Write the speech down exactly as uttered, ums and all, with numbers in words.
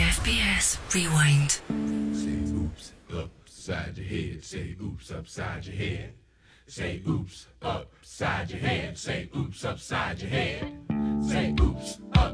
F B S Rewind. Say oops upside your head. Say oops upside your head. Say oops upside your head. Say oops upside your head. Say oops upside